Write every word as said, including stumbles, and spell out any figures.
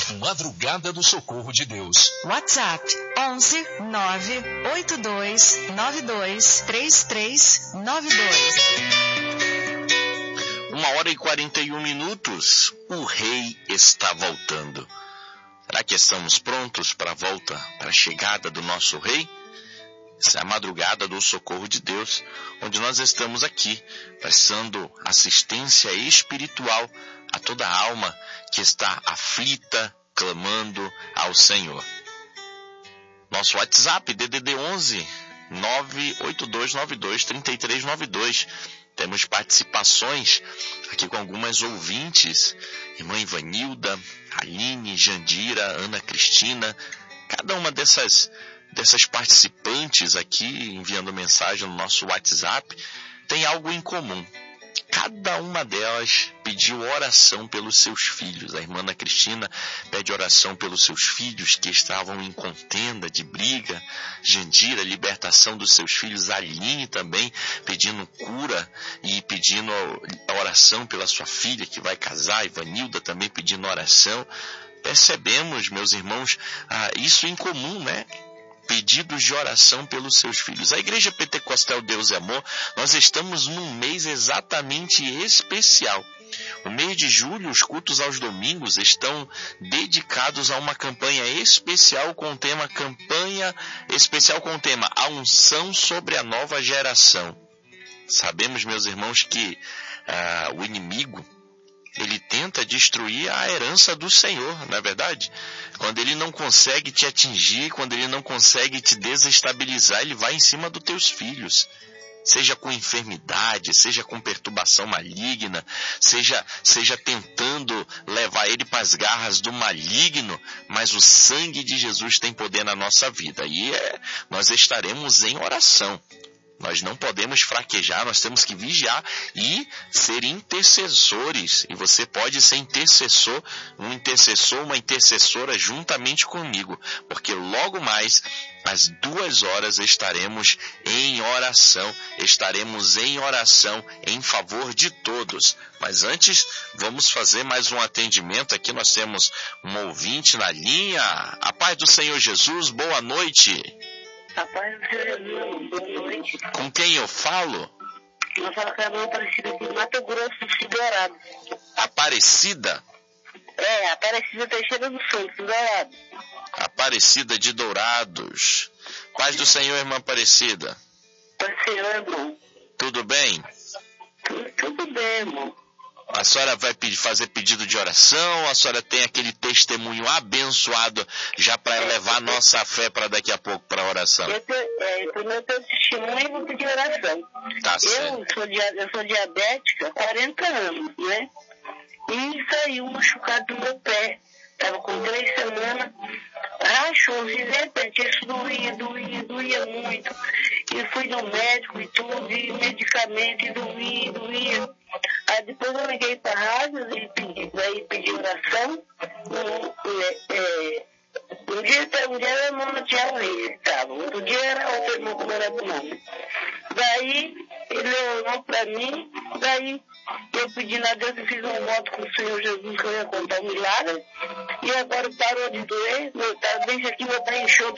Madrugada do Socorro de Deus. WhatsApp onze nove oito dois nove dois três três nove dois. Uma hora e quarenta e um minutos. O Rei está voltando. Será que estamos prontos para a volta, para a chegada do nosso Rei? Essa é a madrugada do Socorro de Deus, onde nós estamos aqui, prestando assistência espiritual a toda alma que está aflita, clamando ao Senhor. Nosso WhatsApp, D D D onze nove oito dois nove dois três três nove dois. Temos participações aqui com algumas ouvintes, irmã Ivanilda, Aline, Jandira, Ana Cristina, cada uma dessas, dessas participantes aqui enviando mensagem no nosso WhatsApp tem algo em comum. Cada uma delas pediu oração pelos seus filhos. A irmã Ana Cristina pede oração pelos seus filhos que estavam em contenda, de briga. Jandira, libertação dos seus filhos. Aline também pedindo cura e pedindo a oração pela sua filha que vai casar. Ivanilda também pedindo oração. Percebemos, meus irmãos, ah, isso em comum, né? Pedidos de oração pelos seus filhos. A Igreja Pentecostal Deus e Amor, nós estamos num mês exatamente especial. O mês de julho, os cultos aos domingos estão dedicados a uma campanha especial com o tema campanha especial com o tema a unção sobre a nova geração. Sabemos, meus irmãos, que ah, o inimigo ele tenta destruir a herança do Senhor, não é verdade? Quando ele não consegue te atingir, quando ele não consegue te desestabilizar, ele vai em cima dos teus filhos. Seja com enfermidade, seja com perturbação maligna, seja, seja tentando levar ele para as garras do maligno, mas o sangue de Jesus tem poder na nossa vida. E é, nós estaremos em oração. Nós não podemos fraquejar, nós temos que vigiar e ser intercessores. E você pode ser intercessor, um intercessor, uma intercessora juntamente comigo. Porque logo mais, às duas horas, estaremos em oração. Estaremos em oração em favor de todos. Mas antes, vamos fazer mais um atendimento. Aqui nós temos um ouvinte na linha. A paz do Senhor Jesus, boa noite. A paz do Senhor Jesus, boa noite. Com quem eu falo? Eu falo com a irmã Aparecida aqui de Mato Grosso do Dourado. Aparecida? É, Aparecida Teixeira do Santos, Dourado. Aparecida de Dourados. Paz do Senhor, irmã Aparecida. Paz do Senhor, irmão. Tudo bem? Tudo, tudo bem, irmão. A senhora vai pedir, fazer pedido de oração? A senhora tem aquele testemunho abençoado já para levar a nossa fé para daqui a pouco para a oração? Eu tenho, é, primeiro eu tenho testemunho e vou pedir oração. Tá eu, certo. sou, eu sou diabética há quarenta anos, né? E saiu machucado do meu pé. Estava com três semanas. Rachou, de repente, isso doía, doía, doía muito. E fui no médico e tudo, e medicamento, e doía, doía. Aí depois eu liguei para a rádio e pedi, aí pedi oração. É, é, um dia, um dia a irmã não tinha orelha, estava. Outro dia era outro irmão que não era do nome. Daí ele orou para mim, daí eu pedi a Deus e fiz um voto com o Senhor Jesus que eu ia contar um milagre. E agora parou de doer, meu, tá bem aqui, meu pé inchou.